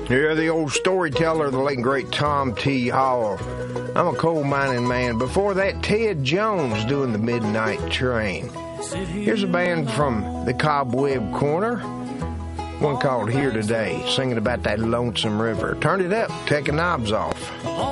Yeah, the old storyteller, the late great Tom T. Hall. I'm a coal mining man. Before that, Ted Jones doing the Midnight Train. Here's a band from the Cobweb Corner, one called Here Today, singing about that lonesome river. Turn it up, take the knobs off.